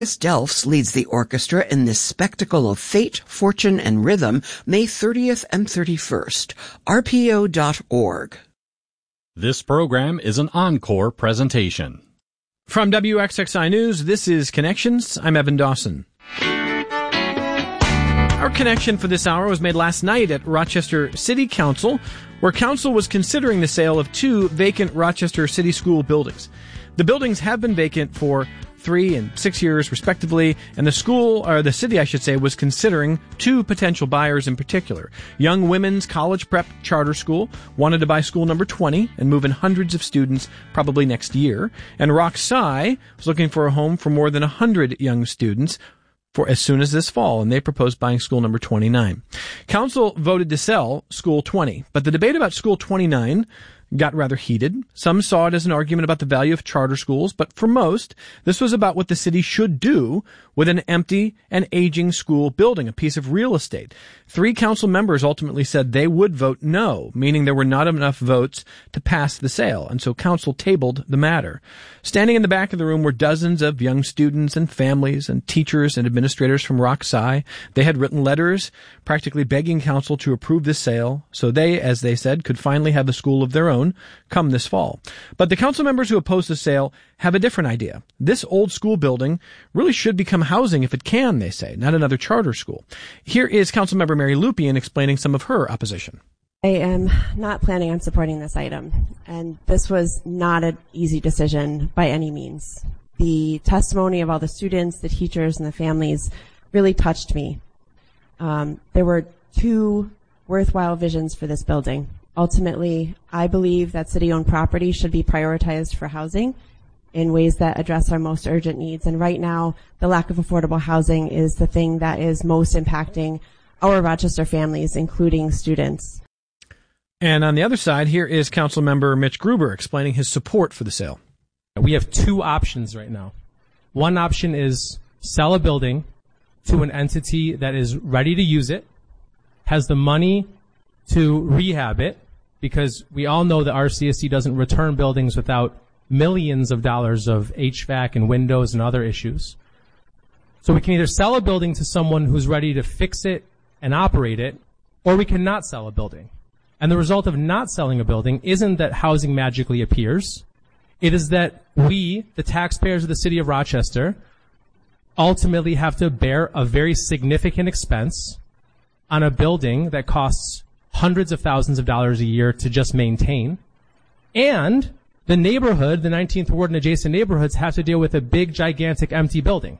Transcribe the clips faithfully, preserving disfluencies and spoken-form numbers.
Delphs leads the orchestra in this spectacle of fate, fortune, and rhythm, May thirtieth and thirty-first. R P O dot org. This program is an encore presentation. From W X X I News, this is Connections. I'm Evan Dawson. Our connection for this hour was made last night at Rochester City Council, where Council was considering the sale of two vacant Rochester City School buildings. The buildings have been vacant for three and six years, respectively, and the school, or the city, I should say, was considering two potential buyers in particular. Young Women's College Prep Charter School wanted to buy school number twenty and move in hundreds of students probably next year, and Rock Sci was looking for a home for more than one hundred young students for as soon as this fall, and they proposed buying school number twenty-nine. Council voted to sell school twenty, but the debate about school twenty-nine got rather heated. Some saw it as an argument about the value of charter schools, but for most, this was about what the city should do with an empty and aging school building, a piece of real estate. Three council members ultimately said they would vote no, meaning there were not enough votes to pass the sale, and so council tabled the matter. Standing in the back of the room were dozens of young students and families and teachers and administrators from Rock Sci. They had written letters practically begging council to approve the sale so they, as they said, could finally have a school of their own come this fall. But the council members who oppose the sale have a different idea. This old school building really should become housing if it can, they say, not another charter school. Here is Councilmember Mary Lupien explaining some of her opposition. I am not planning on supporting this item, and this was not an easy decision by any means. The testimony of all the students, the teachers, and the families really touched me. Um, there were two worthwhile visions for this building. Ultimately, I believe that city-owned property should be prioritized for housing in ways that address our most urgent needs. And right now, the lack of affordable housing is the thing that is most impacting our Rochester families, including students. And on the other side, here is Councilmember Mitch Gruber explaining his support for the sale. We have two options right now. One option is sell a building to an entity that is ready to use it, has the money to rehab it, because we all know that R C S C doesn't return buildings without millions of dollars of H V A C and windows and other issues. So we can either sell a building to someone who's ready to fix it and operate it, or we cannot sell a building. And the result of not selling a building isn't that housing magically appears. It is that we, the taxpayers of the city of Rochester, ultimately have to bear a very significant expense on a building that costs hundreds of thousands of dollars a year to just maintain. And the neighborhood, the nineteenth Ward and adjacent neighborhoods, have to deal with a big, gigantic, empty building.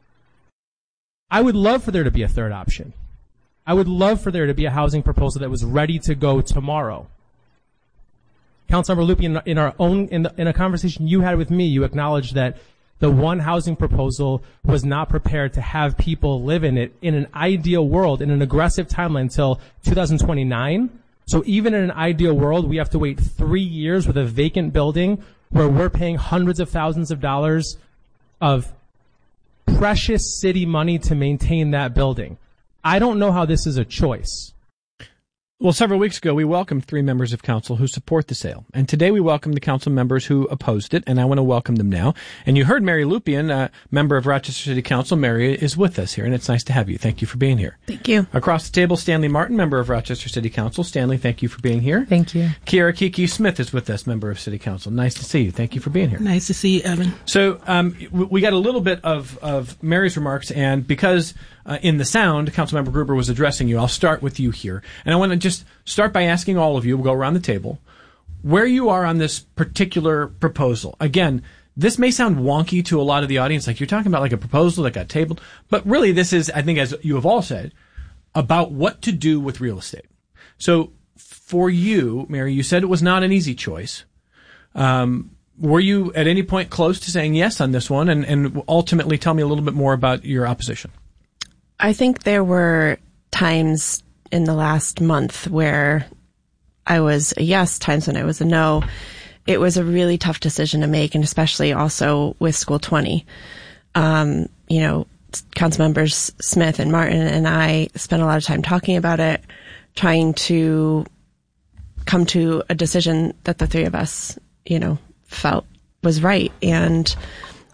I would love for there to be a third option. I would love for there to be a housing proposal that was ready to go tomorrow. Councilmember Lupien, in our own, in, the, in a conversation you had with me, you acknowledged that the one housing proposal was not prepared to have people live in it in an ideal world, in an aggressive timeline until two thousand twenty-nine. So even in an ideal world, we have to wait three years with a vacant building where we're paying hundreds of thousands of dollars of precious city money to maintain that building. I don't know how this is a choice. Well, several weeks ago, we welcomed three members of council who support the sale. And today we welcome the council members who opposed it, and I want to welcome them now. And you heard Mary Lupien, a member of Rochester City Council. Mary is with us here, and it's nice to have you. Thank you for being here. Thank you. Across the table, Stanley Martin, member of Rochester City Council. Stanley, thank you for being here. Thank you. Kiara Kiki Smith is with us, member of City Council. Nice to see you. Thank you for being here. Nice to see you, Evan. So um, we got a little bit of, of Mary's remarks, and because uh, in the sound, Councilmember Gruber was addressing you, I'll start with you here. And I want to just start by asking all of you, we'll go around the table, where you are on this particular proposal. Again, this may sound wonky to a lot of the audience, like you're talking about like a proposal that got tabled, but really this is, I think as you have all said, about what to do with real estate. So for you, Mary, you said it was not an easy choice. Um, were you at any point close to saying yes on this one? And, and ultimately tell me a little bit more about your opposition. I think there were times in the last month where I was a yes, times when I was a no. It was a really tough decision to make, and especially also with School twenty. Um, you know, council members Smith and Martin and I spent a lot of time talking about it, trying to come to a decision that the three of us, you know, felt was right. And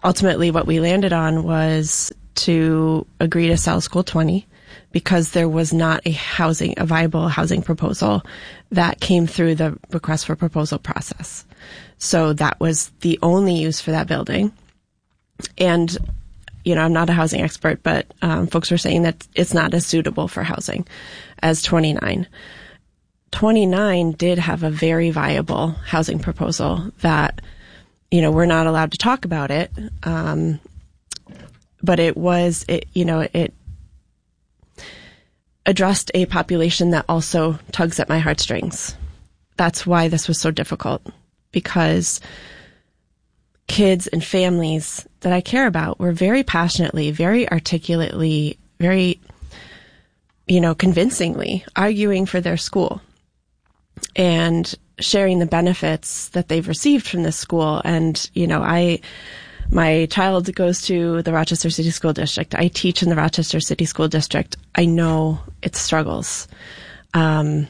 ultimately what we landed on was to agree to sell School twenty because there was not a housing, a viable housing proposal that came through the request for proposal process. So that was the only use for that building. And, you know, I'm not a housing expert, but um, folks were saying that it's not as suitable for housing as twenty-nine. twenty-nine did have a very viable housing proposal that, you know, we're not allowed to talk about it. Um, but it was, it, you know, it addressed a population that also tugs at my heartstrings. That's why this was so difficult, because kids and families that I care about were very passionately, very articulately, very, you know, convincingly arguing for their school and sharing the benefits that they've received from this school. And, you know, I, my child goes to the Rochester City School District. I teach in the Rochester City School District. I know its struggles. Um,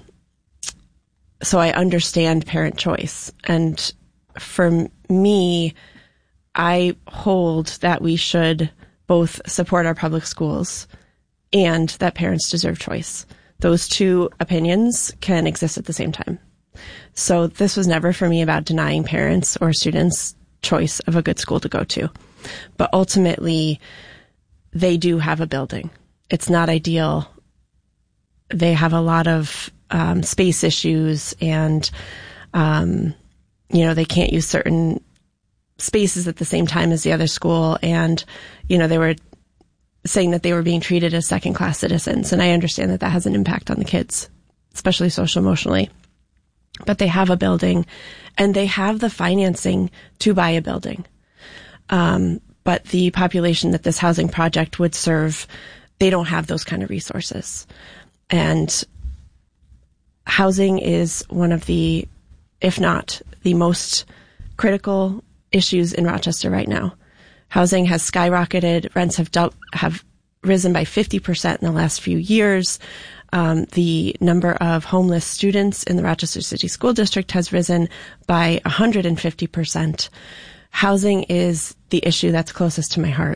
so I understand parent choice. And for me, I hold that we should both support our public schools and that parents deserve choice. Those two opinions can exist at the same time. So this was never for me about denying parents or students choice of a good school to go to. But ultimately, they do have a building. It's not ideal. They have a lot of um, space issues and, um, you know, they can't use certain spaces at the same time as the other school. And, you know, they were saying that they were being treated as second class citizens. And I understand that that has an impact on the kids, especially social emotionally. But they have a building and they have the financing to buy a building. Um, but the population that this housing project would serve, they don't have those kind of resources. And housing is one of the, if not the most critical issues in Rochester right now. Housing has skyrocketed. Rents have du- have risen by fifty percent in the last few years. Um, the number of homeless students in the Rochester City School District has risen by one hundred fifty percent. Housing is the issue that's closest to my heart.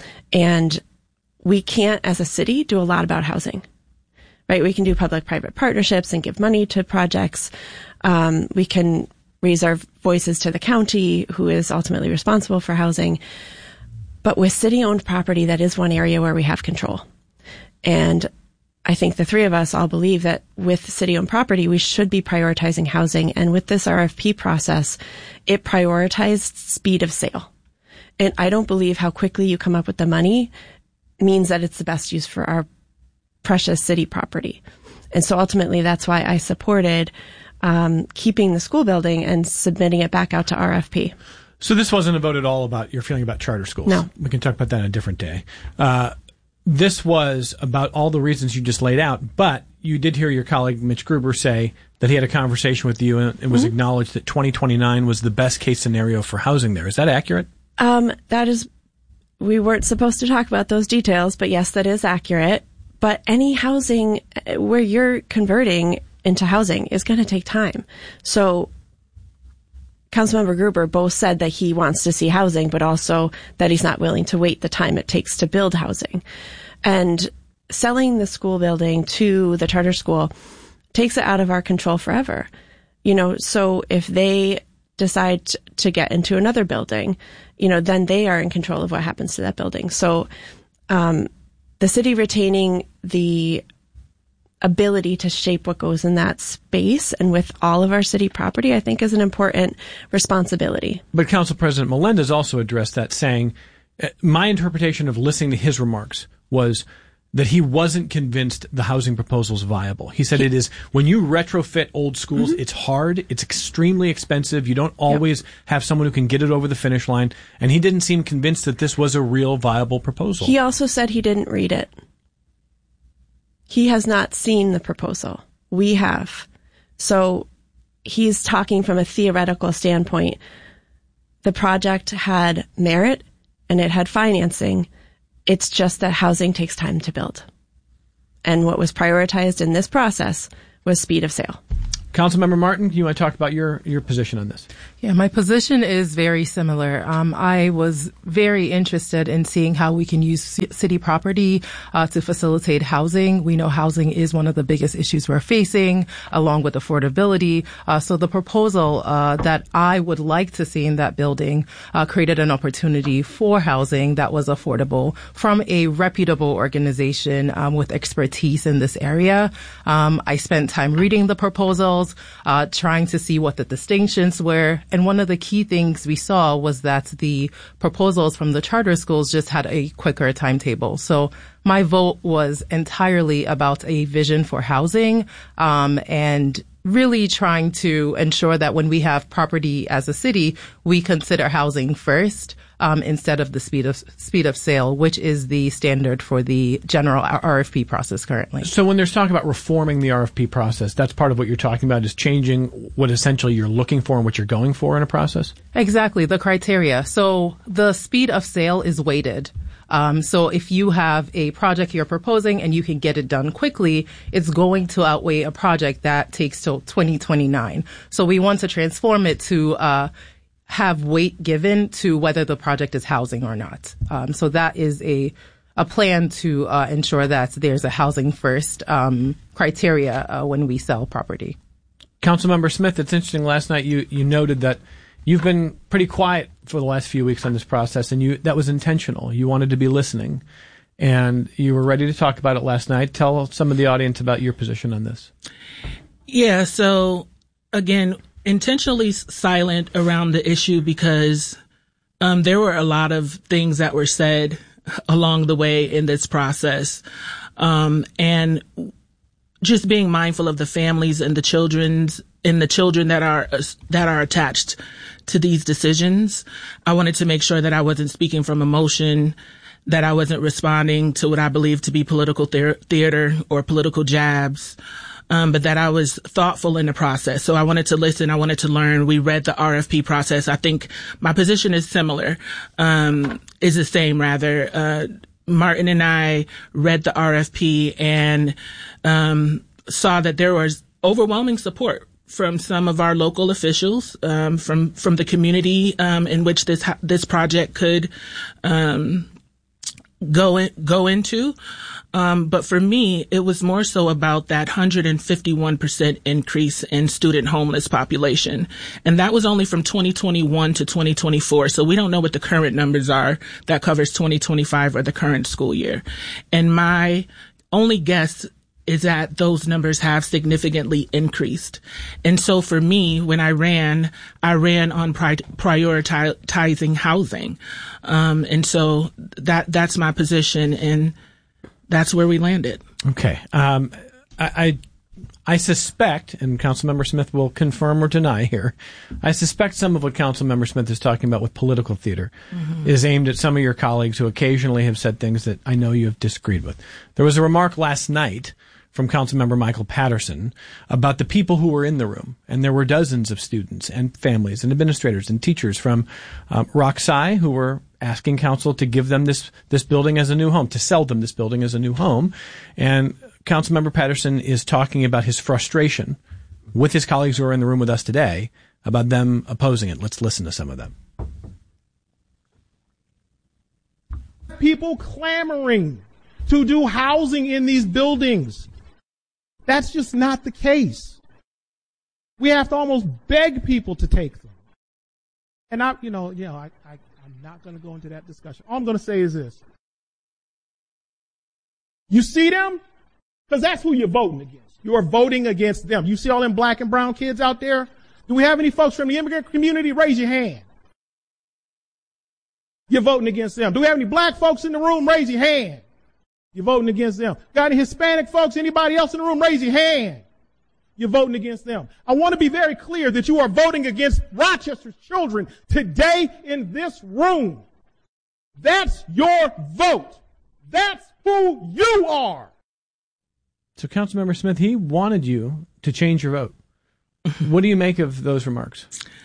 And we can't, as a city, do a lot about housing, right? We can do public-private partnerships and give money to projects. Um, we can raise our voices to the county, who is ultimately responsible for housing. But with city-owned property, that is one area where we have control. And I think the three of us all believe that with city-owned property, we should be prioritizing housing. And with this R F P process, it prioritized speed of sale. And I don't believe how quickly you come up with the money means that it's the best use for our precious city property. And so ultimately, that's why I supported um, keeping the school building and submitting it back out to R F P. So this wasn't about at all about your feeling about charter schools. No. We can talk about that on a different day. Uh, this was about all the reasons you just laid out, but you did hear your colleague Mitch Gruber say that he had a conversation with you and it was mm-hmm. acknowledged that twenty twenty-nine was the best case scenario for housing there. Is that accurate? Um, that is, we weren't supposed to talk about those details, but yes, that is accurate. But any housing where you're converting into housing is going to take time. So Councilmember Gruber both said that he wants to see housing, but also that he's not willing to wait the time it takes to build housing. And selling the school building to the charter school takes it out of our control forever. You know, so if they decide to get into another building, you know, then they are in control of what happens to that building. So, um, the city retaining the ability to shape what goes in that space and with all of our city property, I think is an important responsibility. But Council President Melendez also addressed that, saying, my interpretation of listening to his remarks was that he wasn't convinced the housing proposal is viable. He said it is, when you retrofit old schools, mm-hmm. it's hard, it's extremely expensive, you don't always yep. have someone who can get it over the finish line, and he didn't seem convinced that this was a real viable proposal. He also said he didn't read it. He has not seen the proposal. We have. So he's talking from a theoretical standpoint. The project had merit and it had financing. It's just that housing takes time to build. And what was prioritized in this process was speed of sale. Councilmember Martin, you want to talk about your, your position on this? Yeah, my position is very similar. Um, I was very interested in seeing how we can use c- city property uh, to facilitate housing. We know housing is one of the biggest issues we're facing, along with affordability. Uh, so the proposal uh, that I would like to see in that building uh, created an opportunity for housing that was affordable from a reputable organization um, with expertise in this area. Um, I spent time reading the proposal. Uh, trying to see what the distinctions were. And one of the key things we saw was that the proposals from the charter schools just had a quicker timetable. So my vote was entirely about a vision for housing, um, and really trying to ensure that when we have property as a city, we consider housing first, um, instead of the speed of speed of sale, which is the standard for the general R F P process currently. So when there's talk about reforming the R F P process, that's part of what you're talking about, is changing what essentially you're looking for and what you're going for in a process? Exactly, the criteria. So the speed of sale is weighted. Um, so if you have a project you're proposing and you can get it done quickly, it's going to outweigh a project that takes till twenty twenty-nine. So we want to transform it to uh, have weight given to whether the project is housing or not. Um, so that is a a plan to uh, ensure that there's a housing first um, criteria uh, when we sell property. Councilmember Smith, it's interesting. Last night you, you noted that you've been pretty quiet for the last few weeks on this process, and you that was intentional. You wanted to be listening, and you were ready to talk about it last night. Tell some of the audience about your position on this. Yeah, so again, intentionally silent around the issue because um, there were a lot of things that were said along the way in this process, um, and just being mindful of the families and the children's and the children that are that are attached to these decisions. I wanted to make sure that I wasn't speaking from emotion, that I wasn't responding to what I believe to be political the- theater or political jabs, um, but that I was thoughtful in the process. So I wanted to listen. I wanted to learn. We read the R F P process. I think my position is similar, um, is the same rather. Uh, Martin and I read the R F P and um, saw that there was overwhelming support from some of our local officials, um, from from the community um, in which this this project could um, go in, go into. Um, but for me, it was more so about that one hundred fifty-one percent increase in student homeless population. And that was only from twenty twenty-one to twenty twenty-four. So we don't know what the current numbers are that covers twenty twenty-five or the current school year. And my only guess is that those numbers have significantly increased. And so for me, when I ran, I ran on pri- prioritizing housing. Um, and so that that's my position, and that's where we landed. Okay. Um, I, I I suspect, and Councilmember Smith will confirm or deny here, I suspect some of what Councilmember Smith is talking about with political theater mm-hmm. is aimed at some of your colleagues who occasionally have said things that I know you have disagreed with. There was a remark last night from Councilmember Michael Patterson about the people who were in the room. And there were dozens of students and families and administrators and teachers from um, Rock-Si who were asking council to give them this, this building as a new home, to sell them this building as a new home. And Councilmember Patterson is talking about his frustration with his colleagues who are in the room with us today about them opposing it. Let's listen to some of them. People clamoring to do housing in these buildings. That's just not the case. We have to almost beg people to take them. And I, you know, you know, I, I, I'm not going to go into that discussion. All I'm going to say is this. You see them? Because that's who you're voting against. You are voting against them. You see all them black and brown kids out there? Do we have any folks from the immigrant community? Raise your hand. You're voting against them. Do we have any black folks in the room? Raise your hand. You're voting against them. Got any Hispanic folks? Anybody else in the room? Raise your hand. You're voting against them. I want to be very clear that you are voting against Rochester's children today in this room. That's your vote. That's who you are. So, Councilmember Smith, he wanted you to change your vote. What do you make of those remarks?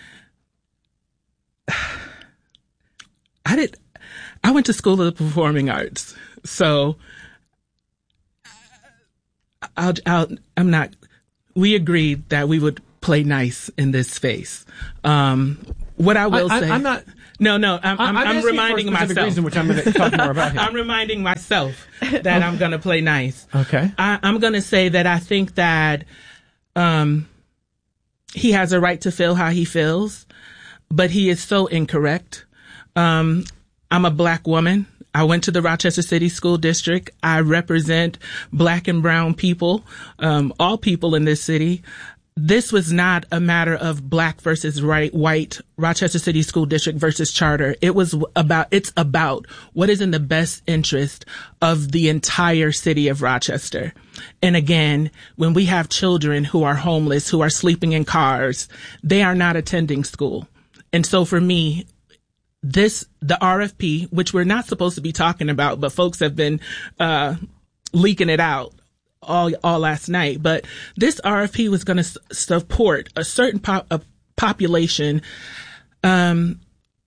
I did. I went to School of the Performing Arts, so I'll, I'll, I'm not we agreed that we would play nice in this space. Um, what I will I, I, say, I'm not. No, no, I'm, I'm, I'm, I'm reminding for a specific myself. reason, which I'm going to talk more about here. I'm reminding myself that I'm going to play nice. Okay. I, I'm going to say that I think that um, he has a right to feel how he feels, but he is so incorrect. Um, I'm a black woman. I went to the Rochester City School District. I represent black and brown people, um, all people in this city. This was not a matter of black versus right, white, Rochester City School District versus charter. It was about, it's about what is in the best interest of the entire city of Rochester. And again, when we have children who are homeless, who are sleeping in cars, they are not attending school. And so for me, this, the R F P, which we're not supposed to be talking about, but folks have been, uh, leaking it out all, all last night. But this R F P was going to s- support a certain po- a population. Um,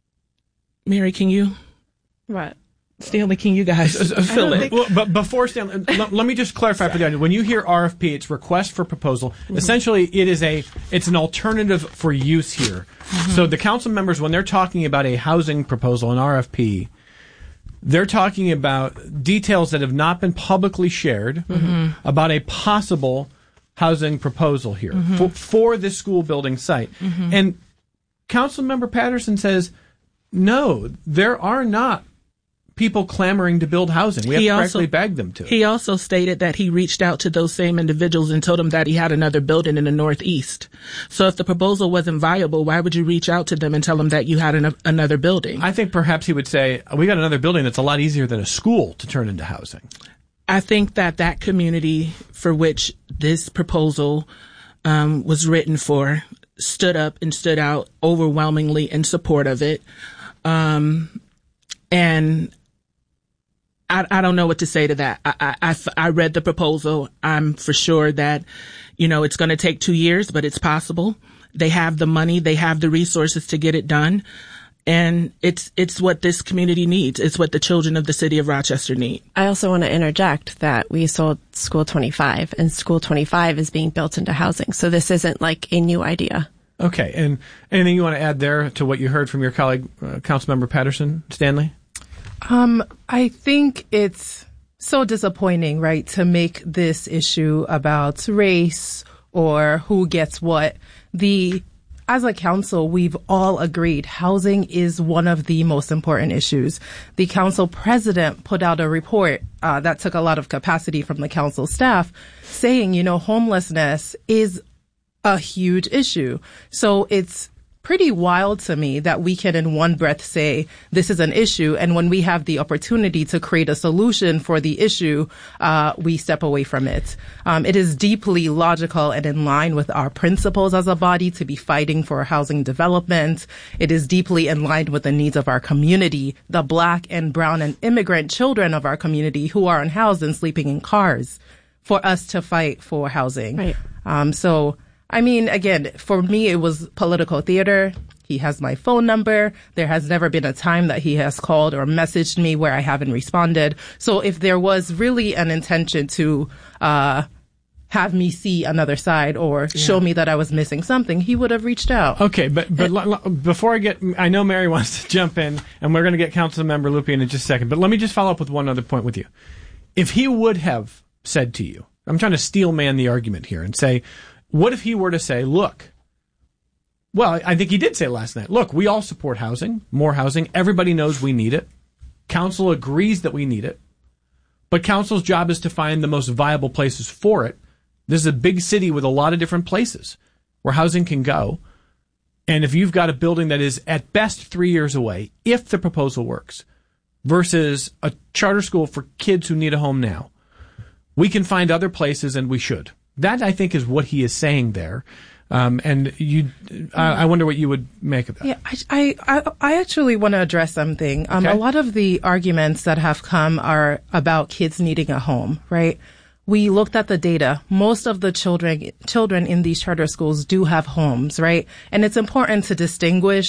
Mary, can you? What? Stanley, can you guys fill it? Well, but before Stanley, let, let me just clarify for the audience. When you hear R F P, it's request for proposal. Mm-hmm. Essentially, it is a it's an alternative for use here. Mm-hmm. So the council members, when they're talking about a housing proposal, an R F P, they're talking about details that have not been publicly shared mm-hmm. about a possible housing proposal here mm-hmm. for, for this school building site. Mm-hmm. And Councilmember Patterson says, no, there are not people clamoring to build housing. We have He to also- correctly beg them to. He also stated that he reached out to those same individuals and told them that he had another building in the Northeast. So if the proposal wasn't viable, why would you reach out to them and tell them that you had an, another building? I think perhaps he would say, we got another building that's a lot easier than a school to turn into housing. I think that that community for which this proposal um, was written for stood up and stood out overwhelmingly in support of it. Um, and I, I don't know what to say to that. I, I, I read the proposal. I'm for sure that, you know, it's going to take two years, but it's possible. They have the money. They have the resources to get it done. And it's, it's what this community needs. It's what the children of the city of Rochester need. I also want to interject that we sold School twenty-five, and School twenty-five is being built into housing. So this isn't like a new idea. Okay. And anything you want to add there to what you heard from your colleague, uh, Councilmember Patterson, Stanley? Um, I think it's so disappointing, right, to make this issue about race or who gets what. The As a council, we've all agreed housing is one of the most important issues. The council president put out a report uh, that took a lot of capacity from the council staff saying, you know, homelessness is a huge issue. So it's pretty wild to me that we can in one breath say this is an issue, and when we have the opportunity to create a solution for the issue, uh, we step away from it. Um, it is deeply logical and in line with our principles as a body to be fighting for housing development. It is deeply in line with the needs of our community, the black and brown and immigrant children of our community who are unhoused and sleeping in cars, for us to fight for housing. Right. Um, so I mean, again, for me, it was political theater. He has my phone number. There has never been a time that he has called or messaged me where I haven't responded. So if there was really an intention to uh have me see another side or yeah. show me that I was missing something, he would have reached out. Okay, but but l- l- before I get, I know Mary wants to jump in, and we're going to get Councilmember Lupian in just a second, but let me just follow up with one other point with you. If he would have said to you, I'm trying to steel man the argument here and say, what if he were to say, look, well, I think he did say last night, look, we all support housing, more housing. Everybody knows we need it. Council agrees that we need it. But council's job is to find the most viable places for it. This is a big city with a lot of different places where housing can go. And if you've got a building that is at best three years away, if the proposal works, versus a charter school for kids who need a home now, we can find other places, and we should. That, I think, is what he is saying there. Um, and you, I, I wonder what you would make of that. Yeah, I, I, I actually want to address something. Um, Okay. A lot of the arguments that have come are about kids needing a home, right? We looked at the data. Most of the children, children in these charter schools do have homes, right? And it's important to distinguish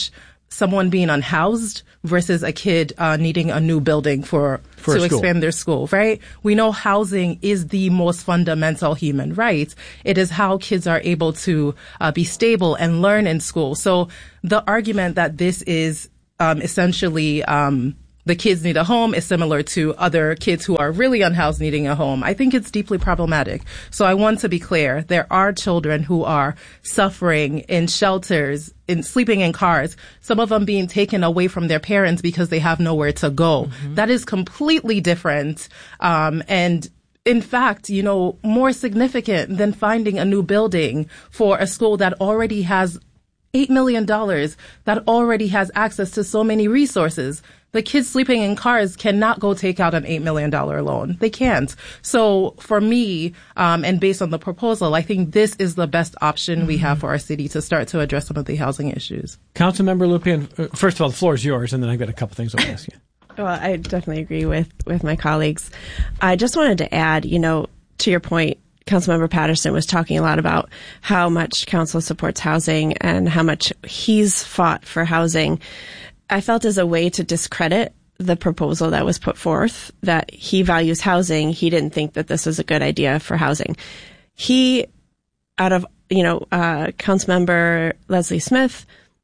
someone being unhoused versus a kid uh, needing a new building for, For to a school. expand their school, right? We know housing is the most fundamental human right. It is how kids are able to uh, be stable and learn in school. So the argument that this is um, essentially um, the kids need a home is similar to other kids who are really unhoused needing a home. I think it's deeply problematic. So I want to be clear. There are children who are suffering in shelters, in sleeping in cars, some of them being taken away from their parents because they have nowhere to go. Mm-hmm. That is completely different. Um, and in fact, you know, more significant than finding a new building for a school that already has eight million dollars, that already has access to so many resources. The kids sleeping in cars cannot go take out an eight million dollars loan. They can't. So for me, um, and based on the proposal, I think this is the best option we have for our city to start to address some of the housing issues. Councilmember Lupien, uh, first of all, the floor is yours, and then I've got a couple things I want to ask you. Well, I definitely agree with, with my colleagues. I just wanted to add, you know, to your point, Councilmember Patterson was talking a lot about how much council supports housing and how much he's fought for housing. I felt as a way to discredit the proposal that was put forth, that he values housing. He didn't think that this was a good idea for housing. He, out of, you know, uh, Councilmember Leslie Smith,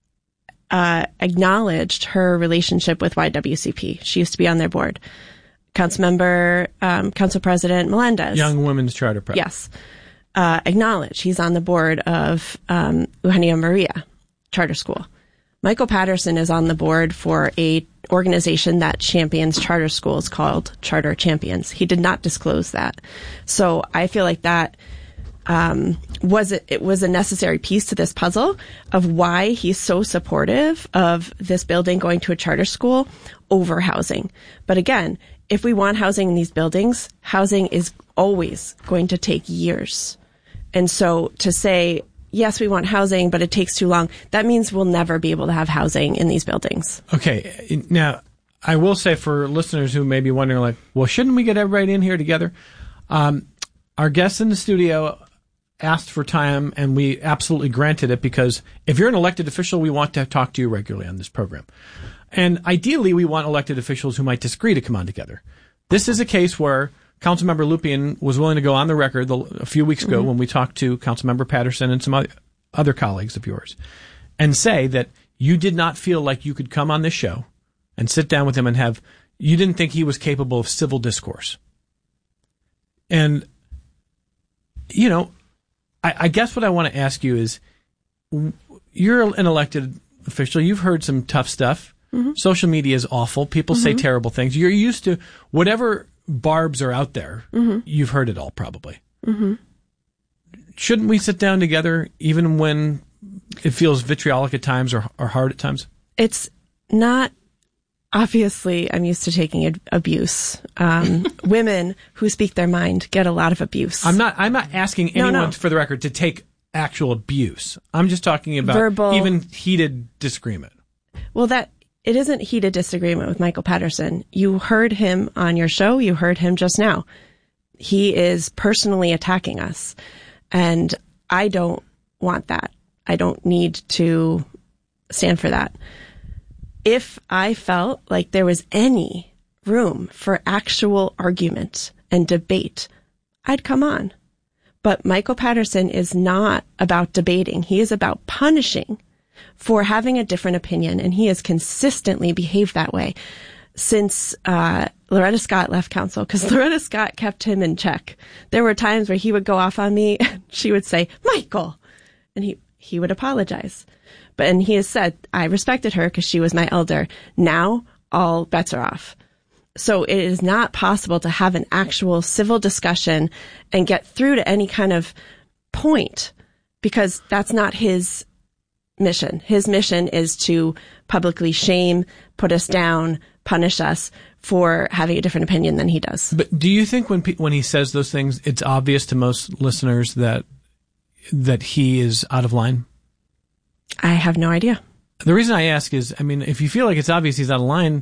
uh, acknowledged her relationship with Y W C P. She used to be on their board. Councilmember, um, Council President Melendez. Young Women's Charter President. Yes. Uh, acknowledged. He's on the board of, um, Eugenia Maria Charter School. Michael Patterson is on the board for a organization that champions charter schools called Charter Champions. He did not disclose that. So I feel like that um, was it, it was a necessary piece to this puzzle of why he's so supportive of this building going to a charter school over housing. But again, if we want housing in these buildings, housing is always going to take years. And so to say, yes, we want housing, but it takes too long, that means we'll never be able to have housing in these buildings. Okay. Now, I will say for listeners who may be wondering, like, well, shouldn't we get everybody in here together? Um, our guests in the studio asked for time, and we absolutely granted it because if you're an elected official, we want to talk to you regularly on this program. And ideally, we want elected officials who might disagree to come on together. This is a case where Councilmember Lupien was willing to go on the record the, a few weeks ago mm-hmm. when we talked to Councilmember Patterson and some other colleagues of yours and say that you did not feel like you could come on this show and sit down with him and have, you didn't think he was capable of civil discourse. And, you know, I, I guess what I want to ask you is, you're an elected official. You've heard some tough stuff. Mm-hmm. Social media is awful. People mm-hmm. say terrible things. You're used to whatever barbs are out there. Mm-hmm. You've heard it all probably. Mm-hmm. Shouldn't we sit down together even when it feels vitriolic at times or, or hard at times? It's not, obviously, I'm used to taking ad- abuse. Um, women who speak their mind get a lot of abuse. I'm not, I'm not asking anyone, no, no. for the record, to take actual abuse. I'm just talking about verbal, even heated disagreement. Well, that, it isn't heated disagreement with Michael Patterson. You heard him on your show. You heard him just now. He is personally attacking us. And I don't want that. I don't need to stand for that. If I felt like there was any room for actual argument and debate, I'd come on. But Michael Patterson is not about debating. He is about punishing for having a different opinion, and he has consistently behaved that way since uh Loretta Scott left council, because Loretta Scott kept him in check. There were times where he would go off on me, and she would say, Michael, and he, he would apologize. But, and he has said, I respected her because she was my elder. Now, all bets are off. So it is not possible to have an actual civil discussion and get through to any kind of point, because that's not his mission. His mission is to publicly shame, put us down, punish us for having a different opinion than he does. But do you think when pe- when he says those things, it's obvious to most listeners that that he is out of line? I have no idea. The reason I ask is, I mean, if you feel like it's obvious he's out of line,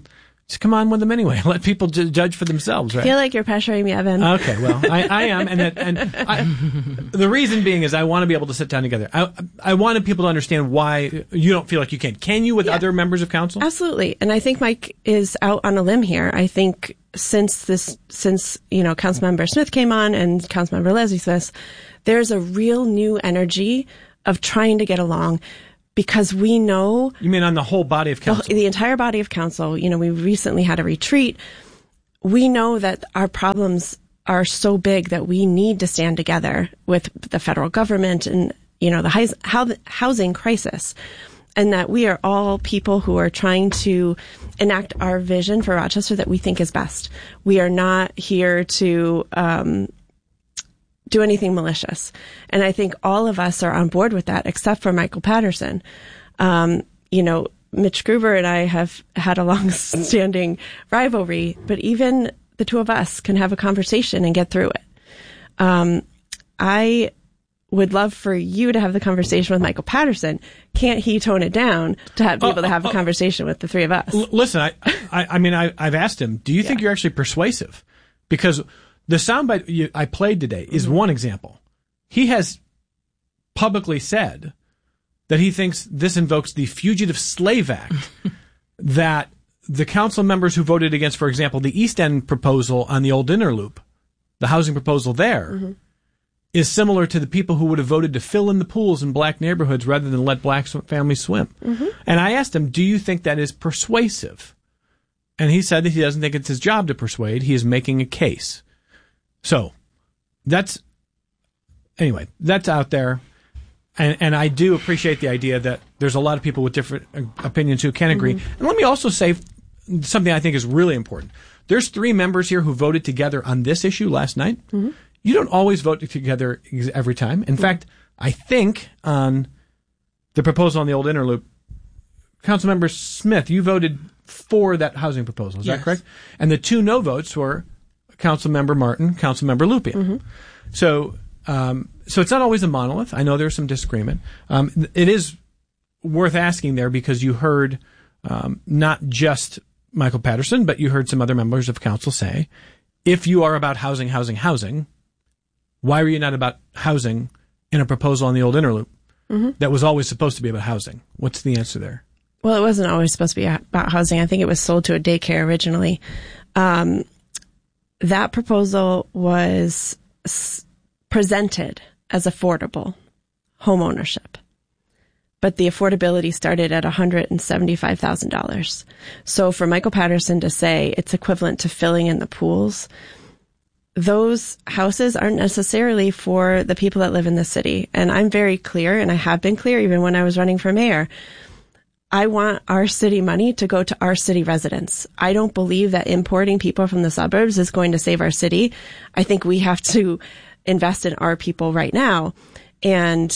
just come on with them anyway. Let people ju- judge for themselves, right? I feel like you're pressuring me, Evan. Okay, well, I, I am, and that, and I, the reason being is I want to be able to sit down together. I I wanted people to understand why you don't feel like you can. Can you with Yeah. other members of council? Absolutely. And I think Mike is out on a limb here. I think since this, since, you know, Councilmember Smith came on and Councilmember Leslie Smith, there's a real new energy of trying to get along because we know You mean on the whole body of the, council? the entire body of council, you know, we recently had a retreat. We know that our problems are so big that we need to stand together with the federal government and, you know, the hous- how the housing crisis. And that we are all people who are trying to enact our vision for Rochester that we think is best. We are not here to um, do anything malicious. And I think all of us are on board with that, except for Michael Patterson. Um, you know, Mitch Gruber and I have had a long-standing rivalry, but even the two of us can have a conversation and get through it. Um, I would love for you to have the conversation with Michael Patterson. Can't he tone it down to have, be able to have a conversation with the three of us? L- listen, I, I, I mean, I, I've asked him, do you think Yeah. you're actually persuasive? Because the soundbite you, I played today is Mm-hmm. one example. He has publicly said that he thinks this invokes the Fugitive Slave Act that the council members who voted against, for example, the East End proposal on the Old Inner Loop, the housing proposal there, Mm-hmm. is similar to the people who would have voted to fill in the pools in black neighborhoods rather than let black sw- families swim. Mm-hmm. And I asked him, do you think that is persuasive? And he said that he doesn't think it's his job to persuade. He is making a case. So that's, anyway, that's out there. And, and I do appreciate the idea that there's a lot of people with different uh, opinions who can agree. Mm-hmm. And let me also say something I think is really important. There's three members here who voted together on this issue last night. Mm-hmm. You don't always vote together ex- every time. In fact, I think on the proposal on the Old Inner Loop, Councilmember Smith, you voted for that housing proposal. Is Yes. that correct? And the two no votes were Councilmember Martin, Councilmember Lupien. Mm-hmm. So, um, so it's not always a monolith. I know there's some disagreement. Um, it is worth asking there because you heard um, not just Michael Patterson, but you heard some other members of council say, if you are about housing, housing, housing, why were you not about housing in a proposal on the Old Inner Loop Mm-hmm. that was always supposed to be about housing? What's the answer there? Well, it wasn't always supposed to be about housing. I think it was sold to a daycare originally. Um, that proposal was s- presented as affordable home ownership, but the affordability started at one hundred seventy-five thousand dollars. So for Michael Patterson to say it's equivalent to filling in the pools, those houses aren't necessarily for the people that live in the city. And I'm very clear, and I have been clear even when I was running for mayor. I want our city money to go to our city residents. I don't believe that importing people from the suburbs is going to save our city. I think we have to invest in our people right now. And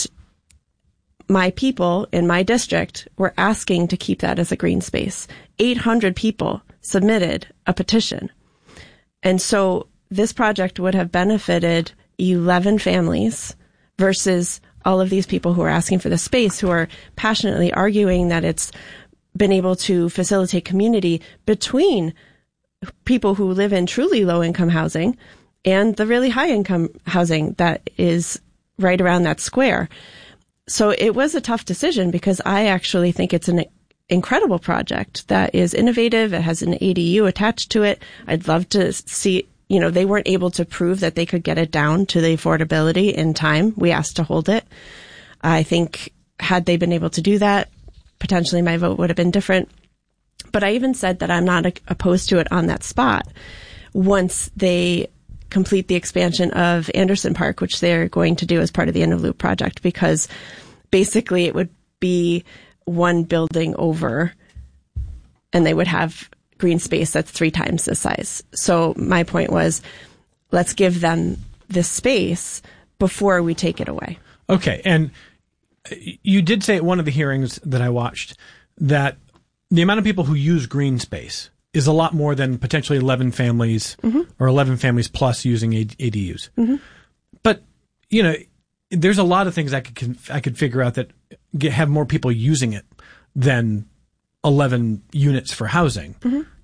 my people in my district were asking to keep that as a green space. eight hundred people submitted a petition. And so this project would have benefited eleven families versus all of these people who are asking for the space, who are passionately arguing that it's been able to facilitate community between people who live in truly low income housing and the really high income housing that is right around that square. So it was a tough decision because I actually think it's an incredible project that is innovative. It has an A D U attached to it. I'd love to see, you know, they weren't able to prove that they could get it down to the affordability in time. We asked to hold it. I think had they been able to do that, potentially my vote would have been different. But I even said that I'm not opposed to it on that spot once they complete the expansion of Anderson Park, which they're going to do as part of the Inner Loop project, because basically it would be one building over and they would have green space that's three times the size. So my point was, let's give them this space before we take it away. Okay. And you did say at one of the hearings that I watched that the amount of people who use green space is a lot more than potentially eleven families mm-hmm. or eleven families plus using A D Us. Mm-hmm. But, you know, there's a lot of things I could, I could figure out that get, have more people using it than eleven units for housing. Mm-hmm.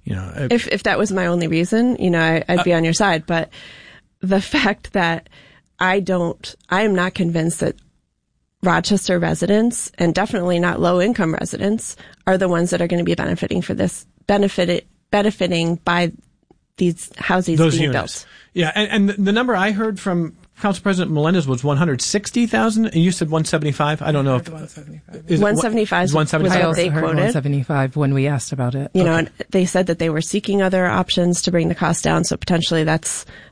you know, if if that was my only reason, you know, I, I'd be on your side. But the fact that I don't, I am not convinced that Rochester residents, and definitely not low income residents, are the ones that are going to be benefiting for this, benefit, benefiting by these houses those being units. built. Yeah, and, and the number I heard from Council President Melendez was one hundred sixty thousand, and you said one seventy-five. I don't know if one seventy-five. Is one seventy-five is one seventy-five. I what also they heard quoted. one seventy-five when we asked about it. You know, and they said that they were seeking other options to bring the cost down. So potentially that's